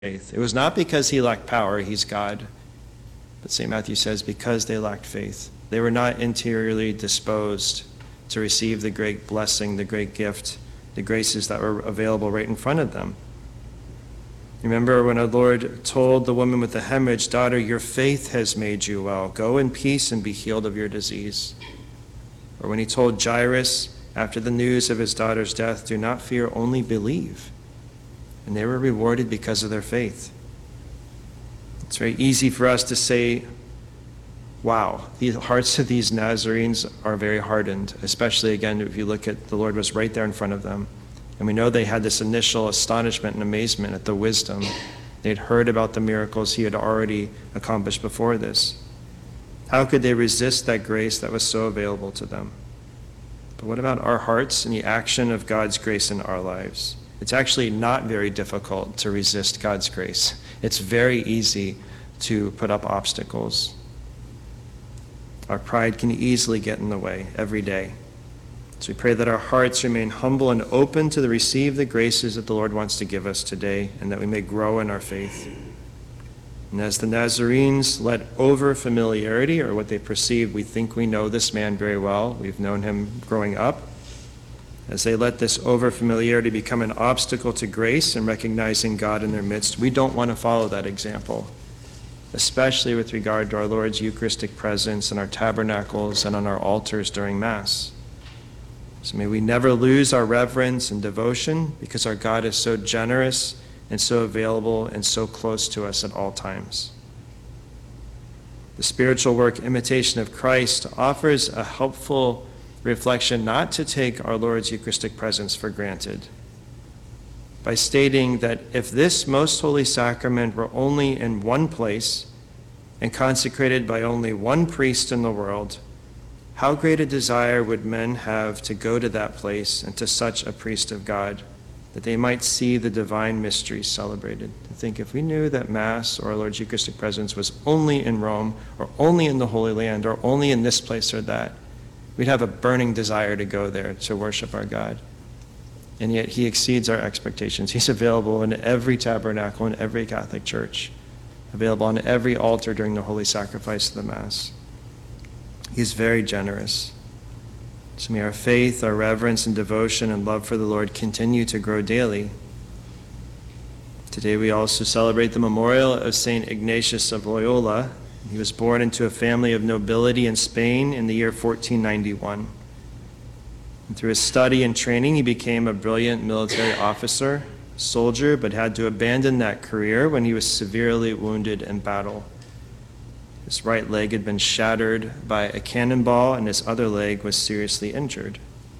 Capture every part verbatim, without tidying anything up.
faith. It was not because he lacked power, he's God. But Saint Matthew says because they lacked faith. They were not interiorly disposed to receive the great blessing, the great gift, the graces that were available right in front of them. Remember when our Lord told the woman with the hemorrhage, "Daughter, your faith has made you well. Go in peace and be healed of your disease." Or when he told Jairus after the news of his daughter's death, "Do not fear, only believe." And they were rewarded because of their faith. It's very easy for us to say, wow, the hearts of these Nazarenes are very hardened, especially, again, if you look at the Lord was right there in front of them. And we know they had this initial astonishment and amazement at the wisdom. They'd heard about the miracles he had already accomplished before this. How could they resist that grace that was so available to them? But what about our hearts and the action of God's grace in our lives? It's actually not very difficult to resist God's grace. It's very easy to put up obstacles. Our pride can easily get in the way every day. So we pray that our hearts remain humble and open to receive the graces that the Lord wants to give us today, and that we may grow in our faith. And as the Nazarenes let over familiarity, or what they perceive, we think we know this man very well, we've known him growing up, as they let this over-familiarity become an obstacle to grace and recognizing God in their midst, we don't want to follow that example, especially with regard to our Lord's Eucharistic presence in our tabernacles and on our altars during Mass. So may we never lose our reverence and devotion, because our God is so generous and so available and so close to us at all times. The spiritual work, Imitation of Christ, offers a helpful reflection not to take our Lord's Eucharistic presence for granted, by stating that if this most holy sacrament were only in one place and consecrated by only one priest in the world, how great a desire would men have to go to that place and to such a priest of God, that they might see the divine mysteries celebrated. To think if we knew that Mass or our Lord's Eucharistic presence was only in Rome, or only in the Holy Land, or only in this place or that, we'd have a burning desire to go there to worship our God. And yet he exceeds our expectations. He's available in every tabernacle, in every Catholic church, available on every altar during the holy sacrifice of the Mass. He's very generous. So may our faith, our reverence and devotion and love for the Lord continue to grow daily. Today we also celebrate the memorial of Saint Ignatius of Loyola. He was born into a family of nobility in Spain in the year fourteen ninety-one. And through his study and training, he became a brilliant military officer, soldier, but had to abandon that career when he was severely wounded in battle. His right leg had been shattered by a cannonball, and his other leg was seriously injured.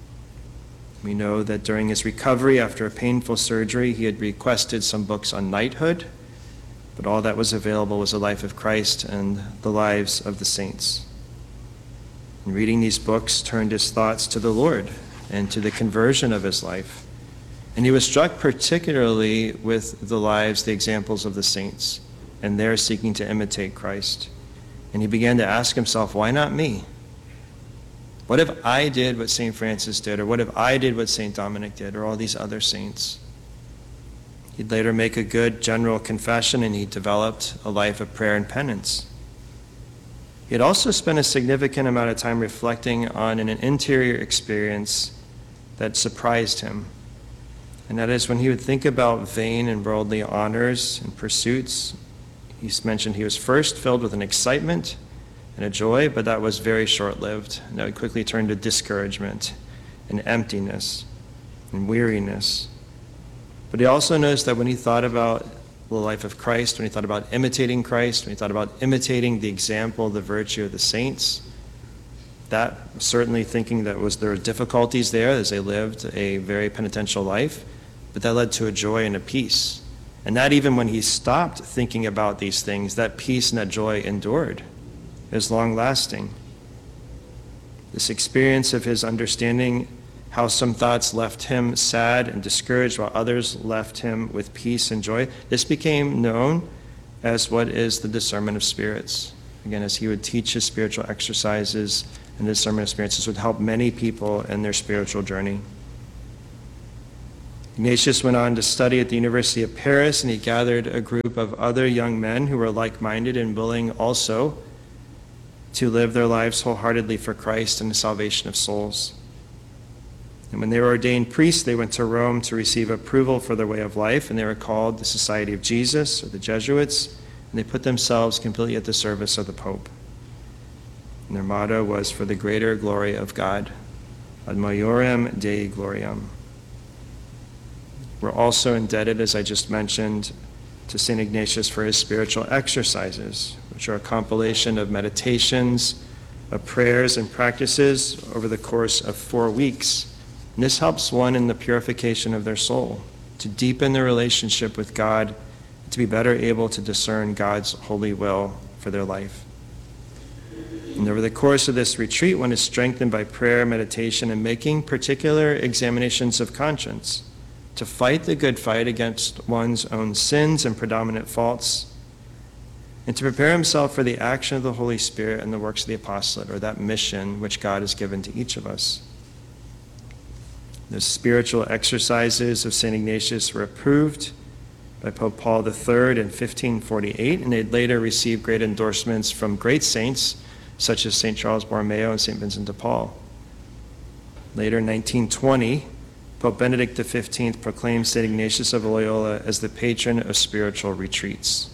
We know that during his recovery after a painful surgery, he had requested some books on knighthood, but all that was available was the life of Christ and the lives of the saints. And reading these books turned his thoughts to the Lord and to the conversion of his life. And he was struck particularly with the lives, the examples of the saints, and their seeking to imitate Christ. And he began to ask himself, why not me? What if I did what Saint Francis did, or what if I did what Saint Dominic did, or all these other saints? He'd later make a good general confession, and he developed a life of prayer and penance. He had also spent a significant amount of time reflecting on an interior experience that surprised him. And that is when he would think about vain and worldly honors and pursuits. He's mentioned he was first filled with an excitement and a joy, but that was very short-lived. And that would quickly turn to discouragement and emptiness and weariness. But he also noticed that when he thought about the life of Christ, when he thought about imitating Christ, when he thought about imitating the example, the virtue of the saints, that certainly thinking that was there were difficulties there as they lived a very penitential life, but that led to a joy and a peace. And that even when he stopped thinking about these things, that peace and that joy endured. It was long-lasting. This experience of his understanding how some thoughts left him sad and discouraged while others left him with peace and joy, this became known as what is the discernment of spirits. Again, as he would teach his spiritual exercises, and the discernment of spirits, this would help many people in their spiritual journey. Ignatius went on to study at the University of Paris, and he gathered a group of other young men who were like-minded and willing also to live their lives wholeheartedly for Christ and the salvation of souls. And when they were ordained priests, they went to Rome to receive approval for their way of life, and they were called the Society of Jesus, or the Jesuits, and they put themselves completely at the service of the Pope. And their motto was, "For the greater glory of God," ad maiorem Dei gloriam. We're also indebted, as I just mentioned, to Saint Ignatius for his spiritual exercises, which are a compilation of meditations, of prayers and practices over the course of four weeks. And this helps one in the purification of their soul, to deepen their relationship with God, to be better able to discern God's holy will for their life. And over the course of this retreat, one is strengthened by prayer, meditation, and making particular examinations of conscience, to fight the good fight against one's own sins and predominant faults, and to prepare himself for the action of the Holy Spirit and the works of the apostolate, or that mission which God has given to each of us. The spiritual exercises of Saint Ignatius were approved by Pope Paul the Third in fifteen forty-eight, and they'd later received great endorsements from great saints such as Saint Charles Borromeo and Saint Vincent de Paul. Later in nineteen twenty, Pope Benedict the Fifteenth proclaimed Saint Ignatius of Loyola as the patron of spiritual retreats.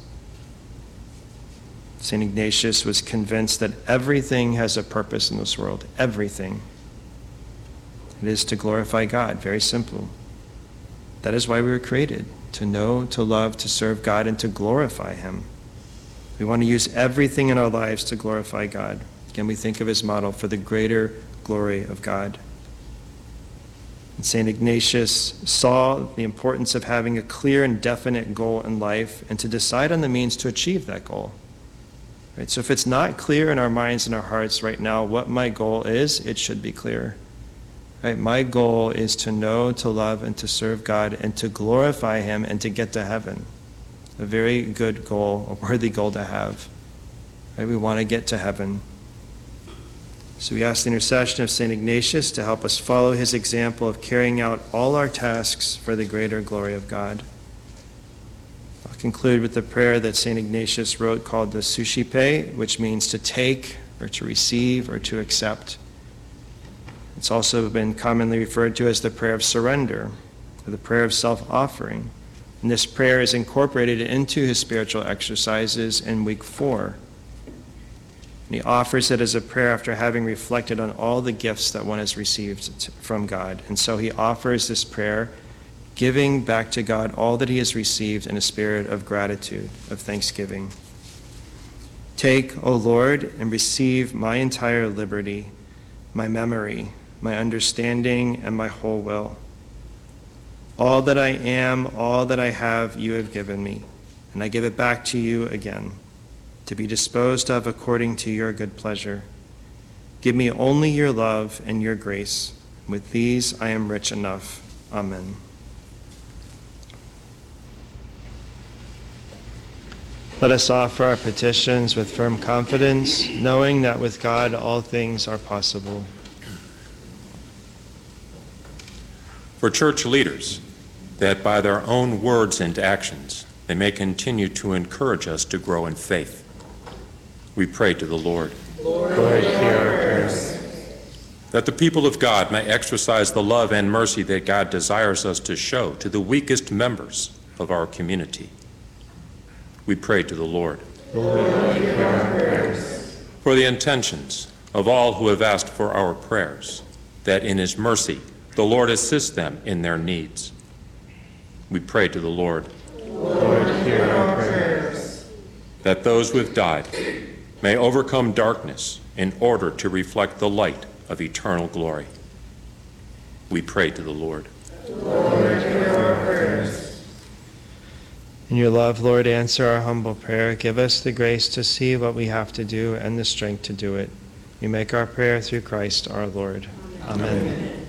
Saint Ignatius was convinced that everything has a purpose in this world, everything. It is to glorify God, very simple. That is why we were created, to know, to love, to serve God, and to glorify Him. We want to use everything in our lives to glorify God. Again, we think of his model, for the greater glory of God. And Saint Ignatius saw the importance of having a clear and definite goal in life and to decide on the means to achieve that goal. Right? So if it's not clear in our minds and our hearts right now what my goal is, it should be clear. Right? My goal is to know, to love, and to serve God, and to glorify Him, and to get to heaven. A very good goal, a worthy goal to have. Right? We want to get to heaven. So we ask the intercession of Saint Ignatius to help us follow his example of carrying out all our tasks for the greater glory of God. I'll conclude with the prayer that Saint Ignatius wrote called the Suscipe, which means to take, or to receive, or to accept. It's also been commonly referred to as the prayer of surrender, or the prayer of self-offering. And this prayer is incorporated into his spiritual exercises in week four. And he offers it as a prayer after having reflected on all the gifts that one has received from God. And so he offers this prayer, giving back to God all that he has received in a spirit of gratitude, of thanksgiving. Take, O Lord, and receive my entire liberty, my memory, my understanding, and my whole will. All that I am, all that I have, you have given me, and I give it back to you again, to be disposed of according to your good pleasure. Give me only your love and your grace. With these I am rich enough. Amen. Let us offer our petitions with firm confidence, knowing that with God all things are possible. For church leaders, that by their own words and actions they may continue to encourage us to grow in faith. We pray to the Lord. Lord, Lord, hear our prayers. That the people of God may exercise the love and mercy that God desires us to show to the weakest members of our community. We pray to the Lord. Lord, hear our prayers. For the intentions of all who have asked for our prayers, that in his mercy the Lord assist them in their needs. We pray to the Lord. Lord, hear our prayers. That those who have died may overcome darkness in order to reflect the light of eternal glory. We pray to the Lord. Lord, hear our prayers. In your love, Lord, answer our humble prayer. Give us the grace to see what we have to do and the strength to do it. We make our prayer through Christ our Lord. Amen. Amen.